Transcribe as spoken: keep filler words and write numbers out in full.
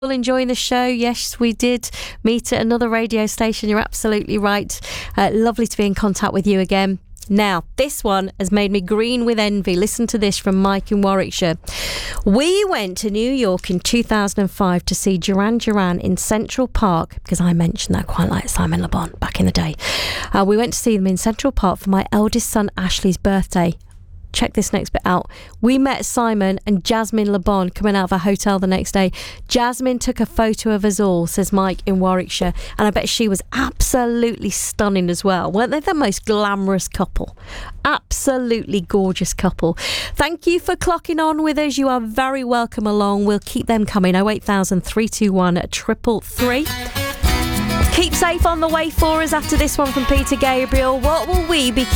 Enjoying the show? Yes, we did meet at another radio station. You're absolutely right. Uh, lovely to be in contact with you again. Now, this one has made me green with envy. Listen to this from Mike in Warwickshire. We went to New York in two thousand five to see Duran Duran in Central Park, because I mentioned that I quite like Simon Le Bon back in the day. Uh, we went to see them in Central Park for my eldest son Ashley's birthday. Check this next bit out. We met Simon and Jasmine Le Bon coming out of a hotel the next day. Jasmine took a photo of us all, says Mike in Warwickshire, and I bet she was absolutely stunning as well. Weren't they the most glamorous couple? Absolutely gorgeous couple. Thank you for clocking on with us. You are very welcome along. We'll keep them coming. oh eight thousand, three two one, triple three. Keep safe on the way for us after this one from Peter Gabriel. What will we be